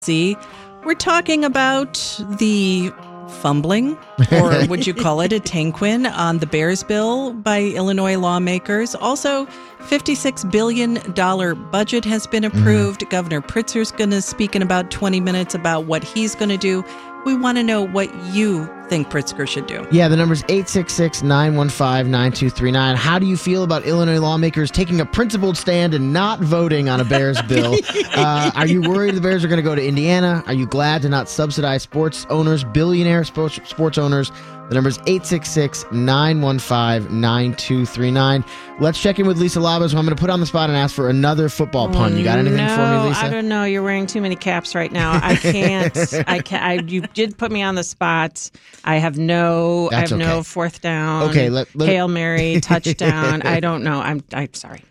See, we're talking about the fumbling, or would you call it a tanquin, on the Bears bill by Illinois lawmakers. Also, $56 billion budget has been approved. Governor Pritzker's going to speak in about 20 minutes about what he's going to do. We want to know what you think Pritzker should do. Yeah, the number's 866-915-9239. How do you feel about Illinois lawmakers taking a principled stand and not voting on a Bears bill? Are you worried the Bears are going to go to Indiana? Are you glad to not subsidize sports owners, billionaire sports owners? The number's 866-915-9239. Let's check in with Lisa Labas, who I'm going to put on the spot and ask for another football pun. You got anything for me, Lisa? I don't know. You're wearing too many caps right now. I can't. You did put me on the spot. I have no fourth down. Okay, Hail Mary, touchdown. I don't know. I'm sorry.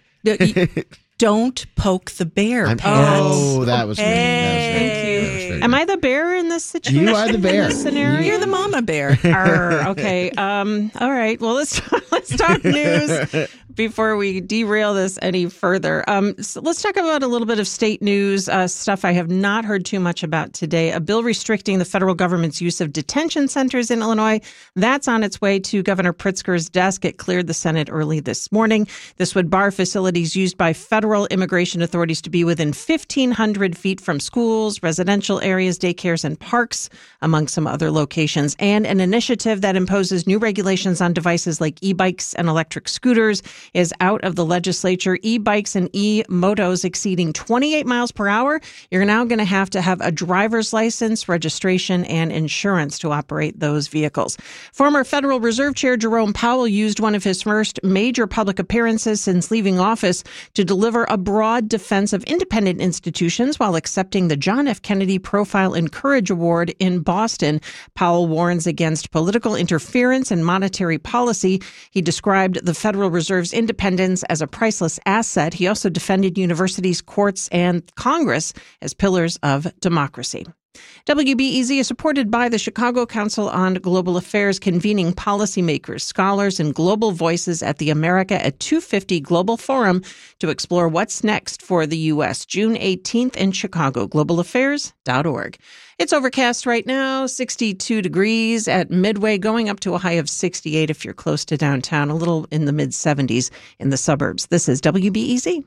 Don't poke the bear. Oh, that was me. Thank you. Am I the bear in this situation? You are the bear. In this scenario? You're the mama bear. Okay. All right. Well, let's talk news before we derail this any further. So let's talk about a little bit of state news, stuff I have not heard too much about today. A bill restricting the federal government's use of detention centers in Illinois. That's on its way to Governor Pritzker's desk. It cleared the Senate early this morning. This would bar facilities used by federal immigration authorities to be within 1,500 feet from schools, residential areas, daycares, and parks, among some other locations. And an initiative that imposes new regulations on devices like e-bikes and electric scooters is out of the legislature. E-bikes and e-motos exceeding 28 miles per hour, you're now going to have a driver's license, registration, and insurance to operate those vehicles. Former Federal Reserve Chair Jerome Powell used one of his first major public appearances since leaving office to deliver a broad defense of independent institutions while accepting the John F. Kennedy Profile and Courage Award in Boston. Powell warns against political interference and monetary policy. He described the Federal Reserve's independence as a priceless asset. He also defended universities, courts, and Congress as pillars of democracy. WBEZ is supported by the Chicago Council on Global Affairs, convening policymakers, scholars, and global voices at the America at 250 Global Forum to explore what's next for the U.S. June 18th in Chicago, globalaffairs.org. It's overcast right now, 62 degrees at Midway, going up to a high of 68 if you're close to downtown, a little in the mid-70s in the suburbs. This is WBEZ.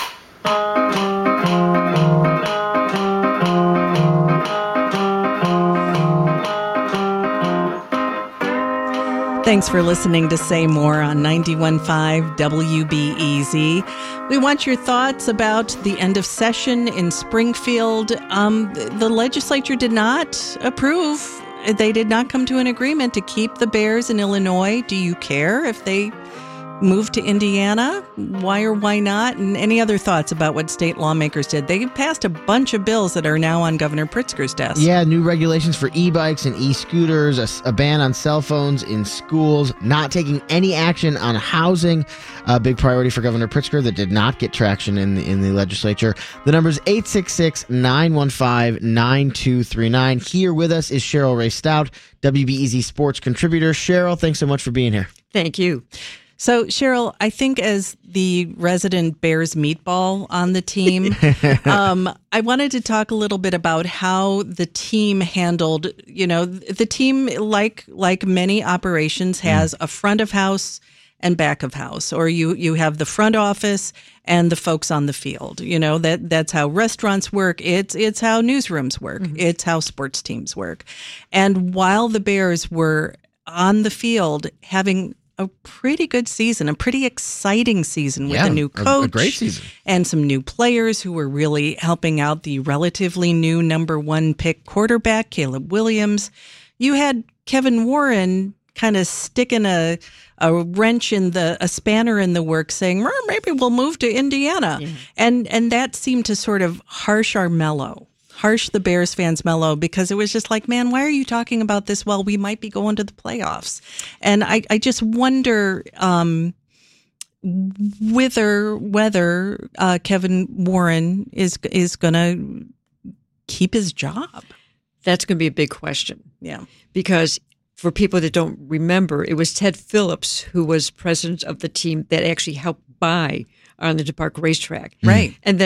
Thanks for listening to Say More on 91.5 WBEZ. We want your thoughts about the end of session in Springfield. The legislature did not approve. They did not come to an agreement to keep the Bears in Illinois. Do you care if they move to Indiana? Why or why not? And any other thoughts about what state lawmakers did? They passed a bunch of bills that are now on Governor Pritzker's desk. Yeah, new regulations for e-bikes and e-scooters, a ban on cell phones in schools, not taking any action on housing, a big priority for Governor Pritzker that did not get traction in the legislature. The number is 866-915-9239. Here with us is Cheryl Ray Stout, WBEZ sports contributor. Cheryl, thanks so much for being here. Thank you. So, Cheryl, I think as the resident Bears meatball on the team, I wanted to talk a little bit about how the team handled, the team, like many operations, has a front of house and back of house, or you have the front office and the folks on the field. That's how restaurants work. It's how newsrooms work. Mm-hmm. It's how sports teams work. And while the Bears were on the field having a pretty good season, a pretty exciting season with a new coach, a great season, and some new players who were really helping out the relatively new number one pick quarterback, Caleb Williams. You had Kevin Warren kind of sticking a wrench in a spanner in the works, saying, maybe we'll move to Indiana. Yeah. And that seemed to sort of harsh the Bears fans mellow, because it was just like, man, why are you talking about this? Well, we might be going to the playoffs. And I just wonder whether Kevin Warren is going to keep his job. That's going to be a big question. Yeah. Because for people that don't remember, it was Ted Phillips who was president of the team that actually helped buy Arlington Park Racetrack. Right. And then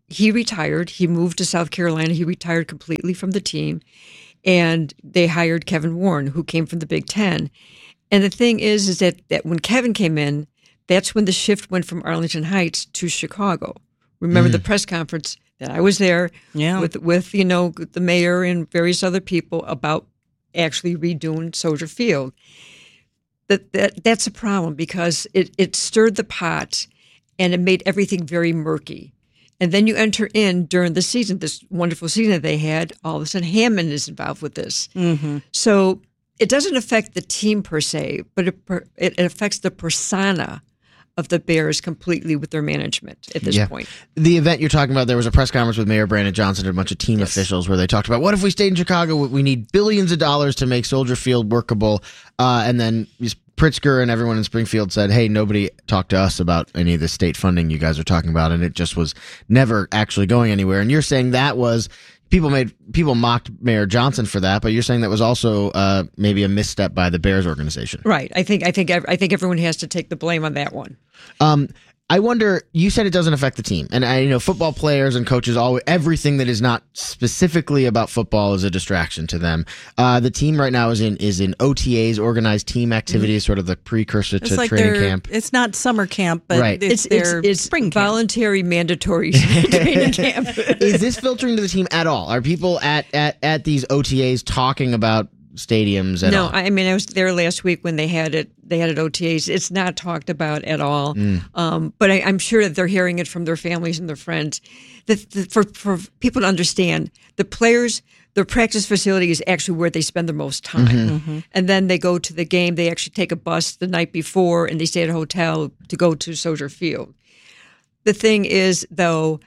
he retired. He moved to South Carolina. He retired completely from the team. And they hired Kevin Warren, who came from the Big Ten. And the thing is that when Kevin came in, that's when the shift went from Arlington Heights to Chicago. Remember the press conference that I was there with the mayor and various other people about actually redoing Soldier Field. That's a problem because it stirred the pot and it made everything very murky. And then you enter in during the season, this wonderful season that they had, all of a sudden Hammond is involved with this. Mm-hmm. So it doesn't affect the team per se, but it affects the persona of the Bears completely with their management at this point. The event you're talking about, there was a press conference with Mayor Brandon Johnson and a bunch of team officials where they talked about, what if we stayed in Chicago? We need billions of dollars to make Soldier Field workable. And then Pritzker and everyone in Springfield said, hey, nobody talked to us about any of the state funding you guys are talking about. And it just was never actually going anywhere. And you're saying that was... People mocked Mayor Johnson for that, but you're saying that was also maybe a misstep by the Bears organization, right? I think everyone has to take the blame on that one. I wonder. You said it doesn't affect the team, and I know football players and coaches everything that is not specifically about football is a distraction to them. The team right now is in OTAs, organized team activities, sort of the precursor to training camp. It's not summer camp, but right. it's spring camp. Voluntary, mandatory training camp. Is this filtering to the team at all? Are people at these OTAs talking about stadiums at all? No, I mean, I was there last week when they had it at OTAs. It's not talked about at all. But I'm sure that they're hearing it from their families and their friends. For people to understand, the players, their practice facility is actually where they spend their most time. Mm-hmm. And then they go to the game. They actually take a bus the night before and they stay at a hotel to go to Soldier Field. The thing is, though,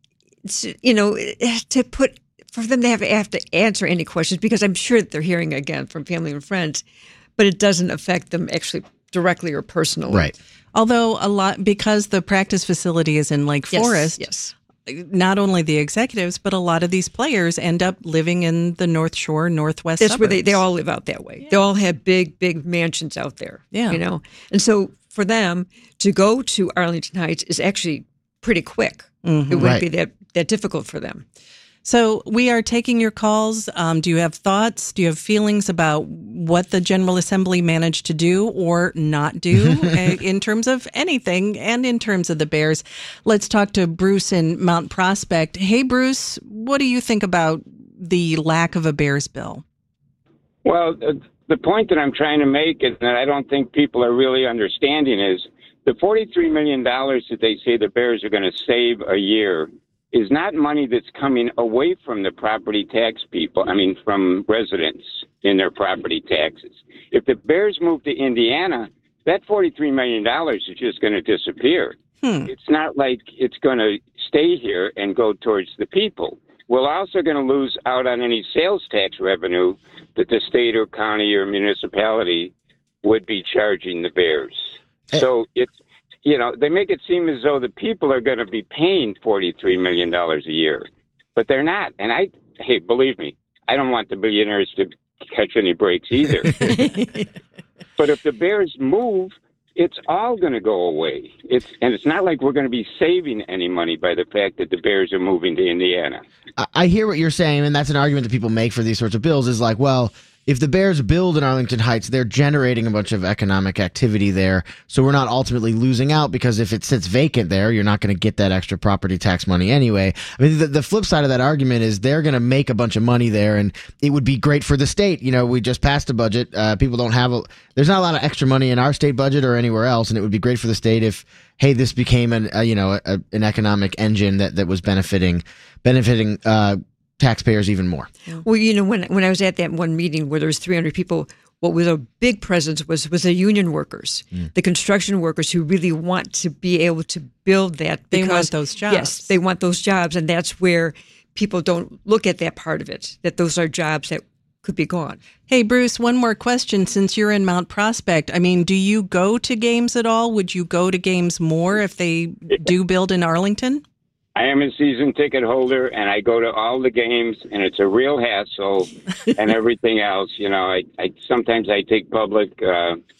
for them to have to answer any questions, because I'm sure that they're hearing again from family and friends, but it doesn't affect them actually directly or personally. Right. Although a lot, because the practice facility is in Lake Forest, not only the executives, but a lot of these players end up living in the North Shore, Northwest That's suburbs. where they all live out that way. Yeah. They all have big mansions out there. Yeah. And so for them to go to Arlington Heights is actually pretty quick. Mm-hmm. It wouldn't be that difficult for them. So we are taking your calls. Do you have thoughts? Do you have feelings about what the General Assembly managed to do or not do in terms of anything and in terms of the Bears? Let's talk to Bruce in Mount Prospect. Hey, Bruce, what do you think about the lack of a Bears bill? Well, the point that I'm trying to make is that I don't think people are really understanding is the $43 million that they say the Bears are going to save a year is not money that's coming away from the property tax people, from residents in their property taxes. If the Bears move to Indiana, that $43 million is just going to disappear. It's not like it's going to stay here and go towards the people. We're also going to lose out on any sales tax revenue that the state or county or municipality would be charging the Bears. So it's, they make it seem as though the people are going to be paying $43 million a year, but they're not. And hey, believe me, I don't want the billionaires to catch any breaks either. But if the Bears move, it's all going to go away. It's not like we're going to be saving any money by the fact that the Bears are moving to Indiana. I hear what you're saying, and that's an argument that people make for these sorts of bills is like, well, if the Bears build in Arlington Heights, they're generating a bunch of economic activity there. So we're not ultimately losing out because if it sits vacant there, you're not going to get that extra property tax money anyway. The flip side of that argument is they're going to make a bunch of money there and it would be great for the state. We just passed a budget. People don't have there's not a lot of extra money in our state budget or anywhere else. And it would be great for the state if, hey, this became an economic engine that was benefiting taxpayers even more. Well, when I was at that one meeting where there was 300 people, what was a big presence was the union workers, the construction workers who really want to be able to build that. They want those jobs. Yes, they want those jobs, and that's where people don't look at that part of it, that those are jobs that could be gone. Hey, Bruce, one more question. Since you're in Mount Prospect, do you go to games at all? Would you go to games more if they do build in Arlington? I am a season ticket holder, and I go to all the games, and it's a real hassle and everything else. I sometimes I take public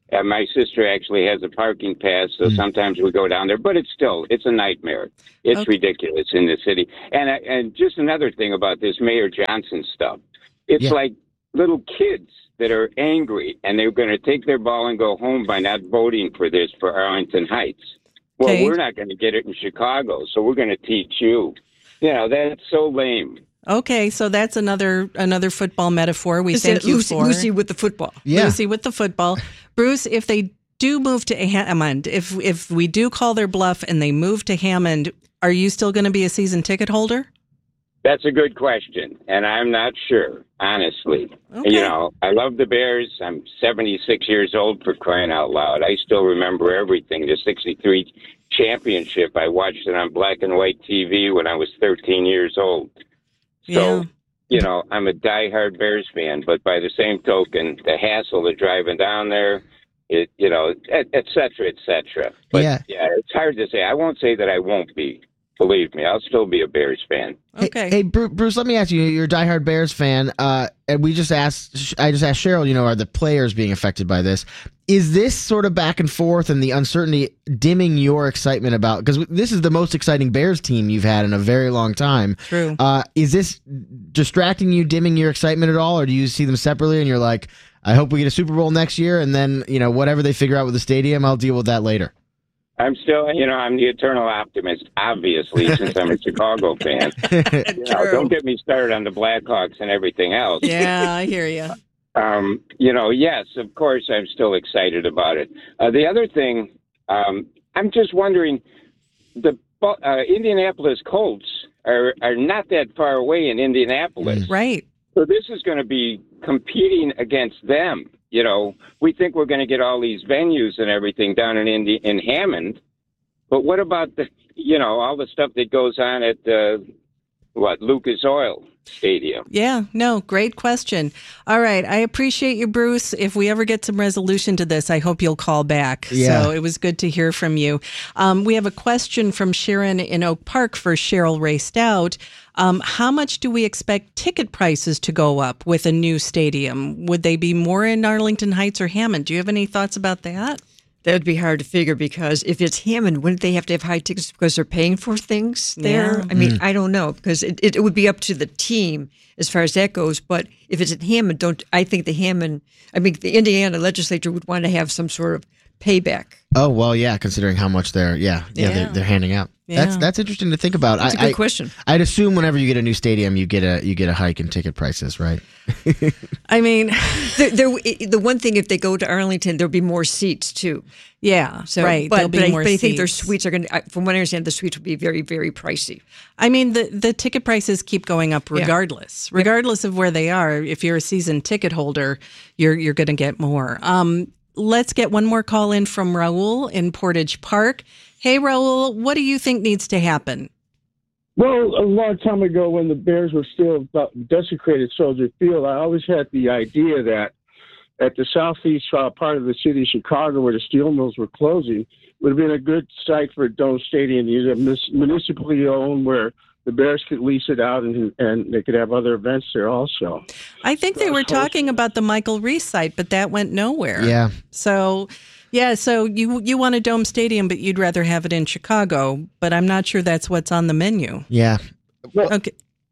My sister actually has a parking pass, so sometimes we go down there. But it's a nightmare. It's ridiculous in the city. And just another thing about this Mayor Johnson stuff. It's like little kids that are angry, and they're going to take their ball and go home by not voting for this for Arlington Heights. Well, we're not going to get it in Chicago, so we're going to teach you. That's so lame. Okay, so that's another football metaphor. We thank you for Lucy with the football. Yeah. Lucy with the football. Bruce, if they do move to Hammond, if we do call their bluff and they move to Hammond, are you still going to be a season ticket holder? That's a good question, and I'm not sure, honestly. Okay. I love the Bears. I'm 76 years old, for crying out loud. I still remember everything. The 63 championship, I watched it on black and white TV when I was 13 years old. So, I'm a diehard Bears fan, but by the same token, the hassle of driving down there, et cetera, et cetera. But yeah, it's hard to say. I won't say that I won't be. Believe me, I'll still be a Bears fan. Okay. Hey, Bruce, let me ask you. You're a diehard Bears fan, and I just asked Cheryl, are the players being affected by this? Is this sort of back and forth and the uncertainty dimming your excitement about, because this is the most exciting Bears team you've had in a very long time. True. Is this distracting you, dimming your excitement at all, or do you see them separately and you're like, I hope we get a Super Bowl next year, and then, whatever they figure out with the stadium, I'll deal with that later? I'm still, I'm the eternal optimist, obviously, since I'm a Chicago fan. Don't get me started on the Blackhawks and everything else. Yeah, I hear you. Yes, of course, I'm still excited about it. The other thing, I'm just wondering, the Indianapolis Colts are not that far away in Indianapolis. Right. So this is going to be competing against them. We think we're going to get all these venues and everything down in Hammond, but what about all the stuff that goes on at Lucas Oil Stadium? Yeah, no, great question. All right, I appreciate you, Bruce. If we ever get some resolution to this, I hope you'll call back. Yeah. So it was good to hear from you. We have a question from Sharon in Oak Park for Cheryl Ray Stout. How much do we expect ticket prices to go up with a new stadium? Would they be more in Arlington Heights or Hammond? Do you have any thoughts about that? That would be hard to figure, because if it's Hammond, wouldn't they have to have high tickets because they're paying for things there? Yeah. I mean, I don't know, because it would be up to the team as far as that goes. But if it's at Hammond, the Indiana legislature would want to have some sort of payback. Oh, well, yeah, considering how much they're handing out. Yeah. That's interesting to think about. That's a good question. I'd assume whenever you get a new stadium, you get a hike in ticket prices, right? I mean, the one thing, if they go to Arlington, there'll be more seats too. yeah, So, right. But, There'll be more I think their seats. suites are going to, from what I understand, the suites will be very, very pricey. I mean, the ticket prices keep going up regardless. Regardless of where they are, if you're a season ticket holder, you're going to get more. Let's get one more call in from Raul in Portage Park. Hey, Raul, what do you think needs to happen? Well, a long time ago when the Bears were still about desecrated Soldier Field, I always had the idea that at the southeast part of the city of Chicago, where the steel mills were closing, would have been a good site for a dome stadium, either municipally owned, where the Bears could lease it out and they could have other events there also. I think they were talking about the Michael Reese site, but that went nowhere. Yeah. So you want a dome stadium, but you'd rather have it in Chicago, but I'm not sure that's what's on the menu. Yeah. Well, Okay.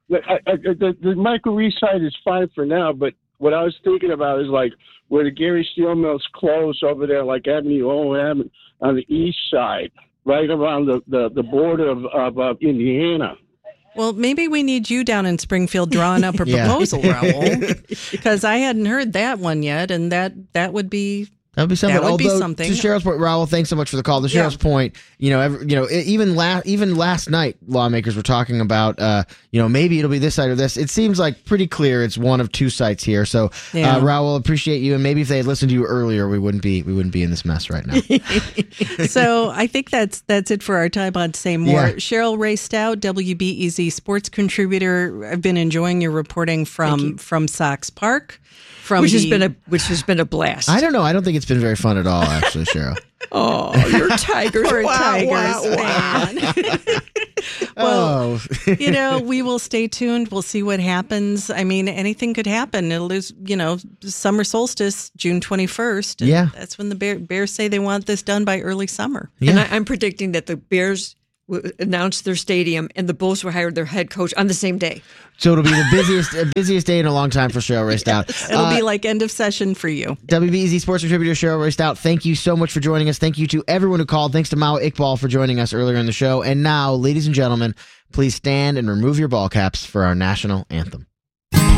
the Michael Reese site is fine for now, but what I was thinking about is like where the Gary Steel Mills closed over there, like Avenue OM on the east side, right around the border of Indiana. Well, maybe we need you down in Springfield drawing up a proposal, Raul, because I hadn't heard that one yet, and that would be... That would be something. That would be Although, something. to Cheryl's point, Raul, thanks so much for the call. To Cheryl's point, even last night, lawmakers were talking about, maybe it'll be this site or this. It seems like pretty clear it's one of two sites here. So, Raul, appreciate you, and maybe if they had listened to you earlier, we wouldn't be in this mess right now. So I think that's it for our time on Say More. Yeah. Cheryl Ray Stout, WBEZ sports contributor. I've been enjoying your reporting from Sox Park. Which has been a blast. I don't know. I don't think it's it's been very fun at all, actually, Cheryl. Oh, your Tigers. Poor Wow, Tigers wow, fan. Oh. We will stay tuned. We'll see what happens. I mean, anything could happen. It'll lose, summer solstice, June 21st. And Yeah. that's when the Bears say they want this done by early summer. And I'm predicting that the Bears will announce their stadium and the Bulls will hire their head coach on the same day. So it'll be the busiest day in a long time for Cheryl Ray Stout. It'll be like end of session for you. WBEZ Sports contributor Cheryl Ray Stout, thank you so much for joining us. Thank you to everyone who called. Thanks to Mao Iqbal for joining us earlier in the show. And now, ladies and gentlemen, please stand and remove your ball caps for our national anthem.